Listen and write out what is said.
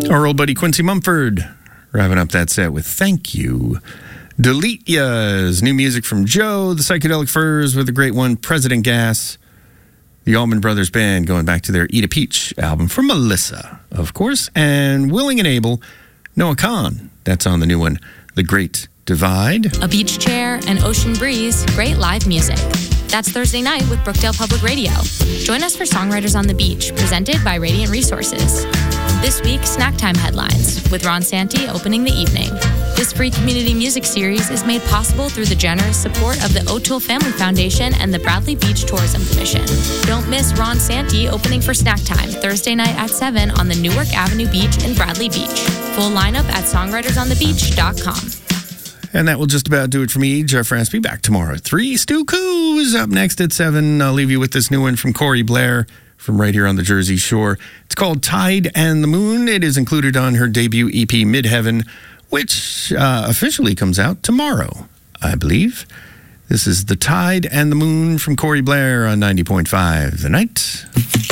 Our old buddy Quincy Mumford wrapping up that set with Thank You. Delete Ya's new music from Joe, the Psychedelic Furs with the great one, President Gas. The Allman Brothers Band going back to their Eat a Peach album from Melissa, of course. And Willing and Able, Noah Kahn. That's on the new one, The Great Divide. A beach chair, an ocean breeze, great live music. That's Thursday night with Brookdale Public Radio. Join us for Songwriters on the Beach, presented by Radiant Resources. This week, Snack Time Headlines, with Ron Santi opening the evening. This free community music series is made possible through the generous support of the O'Toole Family Foundation and the Bradley Beach Tourism Commission. Don't miss Ron Santi opening for Snack Time, Thursday night at 7 on the Newark Avenue Beach in Bradley Beach. Full lineup at songwritersonthebeach.com. And that will just about do it for me, Jeff Raspy. Back tomorrow at 3. Stu Koo is up next at 7. I'll leave you with this new one from Corey Blair from right here on the Jersey Shore. It's called Tide and the Moon. It is included on her debut EP, Midheaven, which officially comes out tomorrow, I believe. This is The Tide and the Moon from Corey Blair on 90.5 The Night.